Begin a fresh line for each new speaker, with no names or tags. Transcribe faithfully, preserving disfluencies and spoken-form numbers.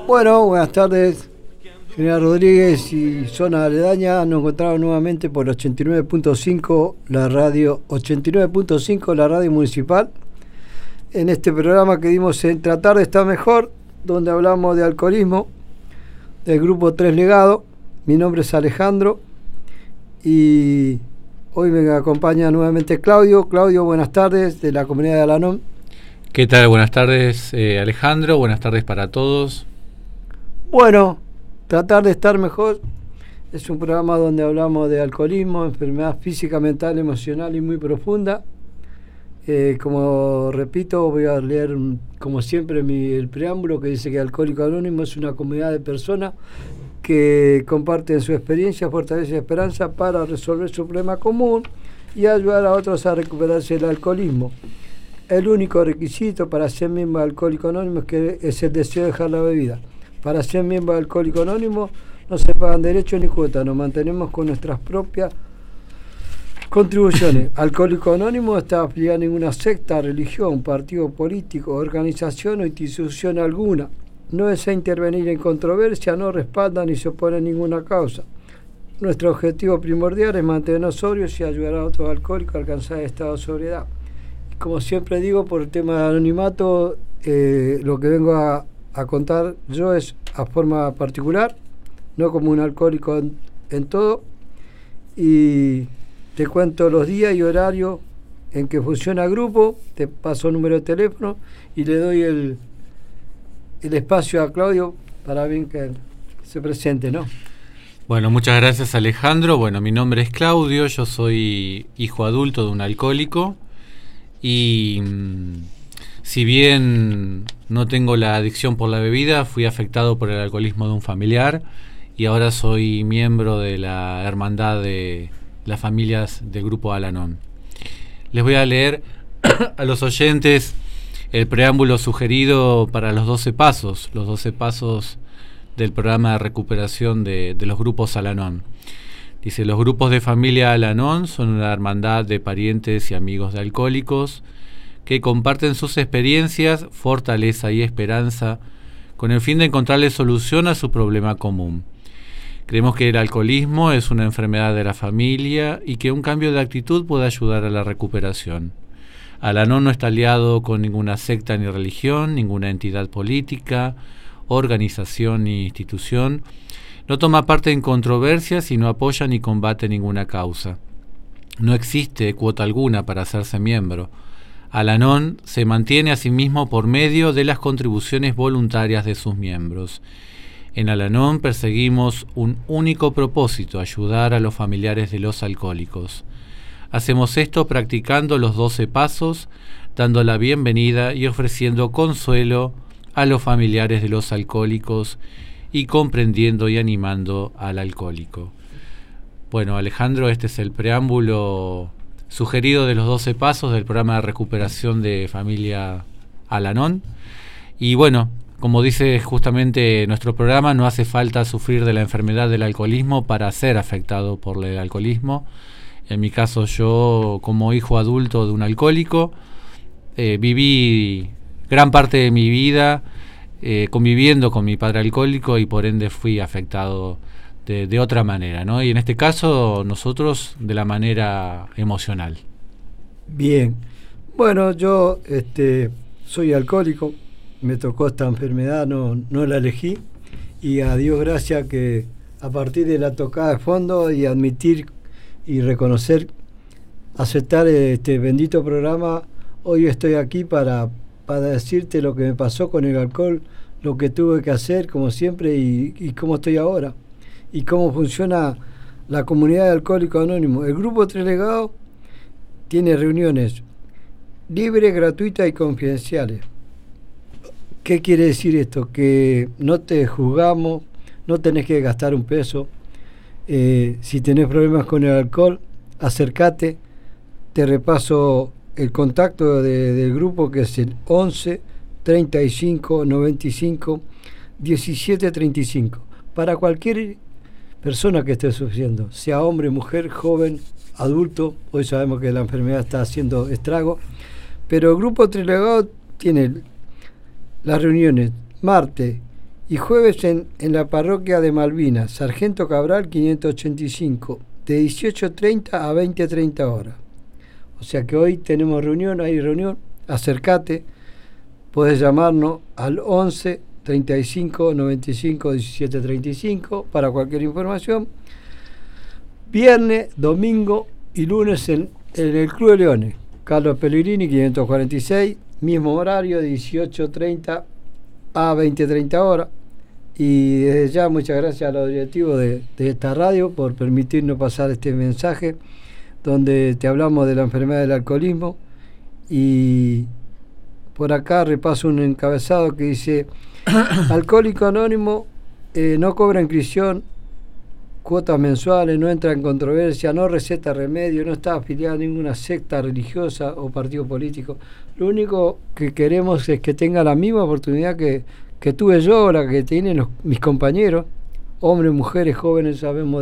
Bueno, buenas tardes, General Rodríguez y zona aledaña. Nos encontramos nuevamente por ochenta y nueve punto cinco, la radio ochenta y nueve punto cinco, la radio municipal, en este programa que dimos en Tratar de Estar Mejor, donde hablamos de alcoholismo, del grupo Tres Legado. Mi nombre es Alejandro y hoy me acompaña nuevamente Claudio. Claudio, buenas tardes, de la comunidad de Alanón.
¿Qué tal? Buenas tardes, eh, Alejandro. Buenas tardes para todos.
Bueno, Tratar de Estar Mejor es un programa donde hablamos de alcoholismo, enfermedad física, mental, emocional y muy profunda. Eh, como repito, voy a leer, como siempre, mi, el preámbulo que dice que Alcohólicos Anónimos es una comunidad de personas que comparten su experiencia, fortaleza y esperanza para resolver su problema común y ayudar a otros a recuperarse del alcoholismo. El único requisito para ser miembro de Alcohólicos Anónimos es, que es el deseo de dejar la bebida. Para ser miembro de Alcohólicos Anónimos no se pagan derechos ni cuotas, nos mantenemos con nuestras propias contribuciones. Alcohólicos Anónimos no está afiliado a ninguna secta, religión, partido político, organización o institución alguna. No desea intervenir en controversia, no respalda ni se opone a ninguna causa. Nuestro objetivo primordial es mantenernos sobrios y ayudar a otros alcohólicos a alcanzar el estado de sobriedad. Como siempre digo, por el tema del anonimato, eh, lo que vengo a, a contar yo es a forma particular, no como un alcohólico en, en todo, y te cuento los días y horarios en que funciona el grupo, te paso el número de teléfono y le doy el, el espacio a Claudio para bien que se presente, ¿no?
Bueno, muchas gracias, Alejandro. Bueno, mi nombre es Claudio, yo soy hijo adulto de un alcohólico. Y mmm, si bien no tengo la adicción por la bebida, fui afectado por el alcoholismo de un familiar y ahora soy miembro de la hermandad de las familias del grupo Alanón. Les voy a leer a los oyentes el preámbulo sugerido para los doce pasos, los doce pasos del programa de recuperación de, de los grupos Alanón. Dice: los grupos de familia Alanón son una hermandad de parientes y amigos de alcohólicos que comparten sus experiencias, fortaleza y esperanza con el fin de encontrarle solución a su problema común. Creemos que el alcoholismo es una enfermedad de la familia y que un cambio de actitud puede ayudar a la recuperación. Alanón no está aliado con ninguna secta ni religión, ninguna entidad política, organización ni institución. No toma parte en controversias y no apoya ni combate ninguna causa. No existe cuota alguna para hacerse miembro. Alanón se mantiene a sí mismo por medio de las contribuciones voluntarias de sus miembros. En Alanón perseguimos un único propósito: ayudar a los familiares de los alcohólicos. Hacemos esto practicando los doce pasos, dando la bienvenida y ofreciendo consuelo a los familiares de los alcohólicos y comprendiendo y animando al alcohólico. Bueno, Alejandro, este es el preámbulo sugerido de los doce pasos del programa de recuperación de familia Alanón. Y bueno, como dice justamente nuestro programa, no hace falta sufrir de la enfermedad del alcoholismo para ser afectado por el alcoholismo. En mi caso, yo como hijo adulto de un alcohólico, eh, viví gran parte de mi vida Eh, conviviendo con mi padre alcohólico y por ende fui afectado de, de otra manera, ¿no? Y en este caso nosotros de la manera emocional.
Bien, bueno, yo este, soy alcohólico, me tocó esta enfermedad, no, no la elegí y a Dios gracias que a partir de la tocada de fondo y admitir y reconocer, aceptar este bendito programa, hoy estoy aquí para para decirte lo que me pasó con el alcohol, lo que tuve que hacer, como siempre, y, y cómo estoy ahora, y cómo funciona la comunidad de Alcohólicos Anónimos. El grupo Tres Legados tiene reuniones libres, gratuitas y confidenciales. ¿Qué quiere decir esto? Que no te juzgamos, no tenés que gastar un peso. Eh, si tenés problemas con el alcohol, acércate, te repaso el contacto de, del grupo, que es el once, treinta y cinco, noventa y cinco, diecisiete, treinta y cinco. Para cualquier persona que esté sufriendo, sea hombre, mujer, joven, adulto, hoy sabemos que la enfermedad está haciendo estrago, pero el grupo Tres Legados tiene las reuniones martes Y jueves en, en la parroquia de Malvinas, Sargento Cabral quinientos ochenta y cinco, de dieciocho treinta a veinte treinta horas. O sea que hoy tenemos reunión, hay reunión, acércate, puedes llamarnos al once treinta y cinco noventa y cinco diecisiete treinta y cinco para cualquier información. Viernes, domingo y lunes en, en el Club de Leones, Carlos Pellegrini quinientos cuarenta y seis, mismo horario, dieciocho treinta a veinte treinta horas. Y desde ya muchas gracias a los directivos de, de esta radio por permitirnos pasar este mensaje donde te hablamos de la enfermedad del alcoholismo. Y por acá repaso un encabezado que dice: Alcohólico Anónimo eh, no cobra inscripción, cuotas mensuales, no entra en controversia, no receta remedio, no está afiliado a ninguna secta religiosa o partido político. Lo único que queremos es que tenga la misma oportunidad que, que tuve yo, la que tienen los, mis compañeros, hombres, mujeres, jóvenes, sabemos